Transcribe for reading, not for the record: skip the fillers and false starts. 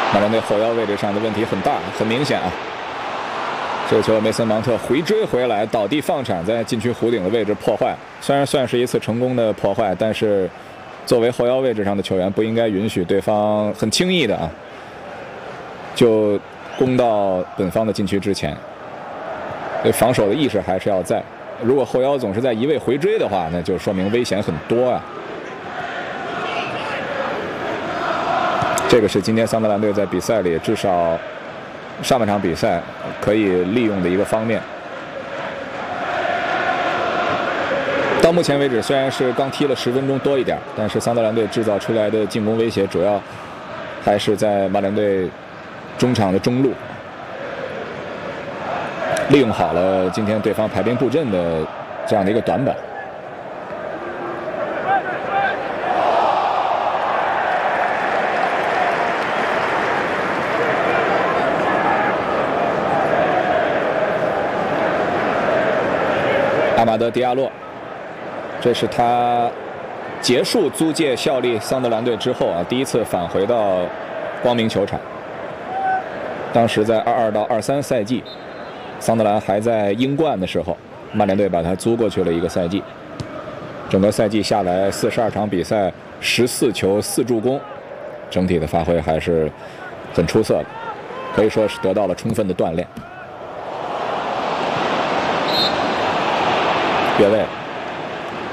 曼联队后腰位置上的问题很大，很明显啊。这个球梅森芒特回追回来，倒地放铲，在禁区弧顶的位置破坏。虽然算是一次成功的破坏，但是作为后腰位置上的球员，不应该允许对方很轻易的啊就攻到本方的禁区之前。对防守的意识还是要在。如果后腰总是在一味回追的话，那就说明危险很多啊。这个是今天桑德兰队在比赛里至少上半场比赛可以利用的一个方面。到目前为止，虽然是刚踢了10分钟多一点，但是桑德兰队制造出来的进攻威胁主要还是在曼联队中场的中路，利用好了今天对方排兵布阵的这样的一个短板。阿马德·迪亚洛，这是他结束租借效力桑德兰队之后啊，第一次返回到光明球场。当时在22到23赛季，桑德兰还在英冠的时候，曼联队把他租过去了一个赛季。整个赛季下来42场比赛，14球4助攻，整体的发挥还是很出色的，可以说是得到了充分的锻炼。越位。